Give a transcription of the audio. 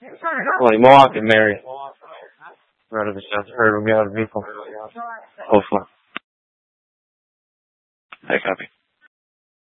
Like Milwaukee, Mary. Right of the south. Heard we got a vehicle. Hopefully. I copy.